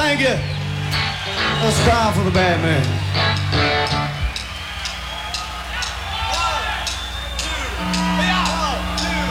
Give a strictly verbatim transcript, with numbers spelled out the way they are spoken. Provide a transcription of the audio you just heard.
Thank you. Let's cry for the bad man.